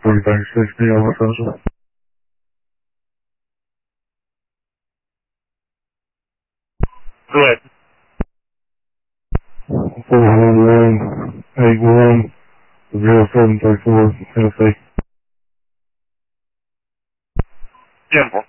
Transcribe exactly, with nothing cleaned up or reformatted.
forty-five sixty, Albert Central. Go ahead. four one one eight one zero seven three four, Tennessee. Simple.